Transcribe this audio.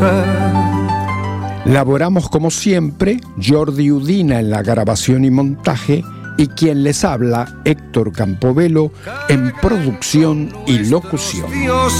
Laboramos como siempre, Jordi Udina en la grabación y montaje y quien les habla, Héctor Campobello, en producción y locución.